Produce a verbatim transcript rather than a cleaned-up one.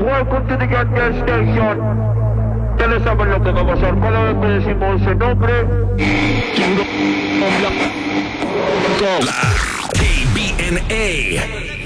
welcome to the Get Gas Station. Ya le saben lo que va a pasar. Cada vez que decimos ese nombre, La K B N A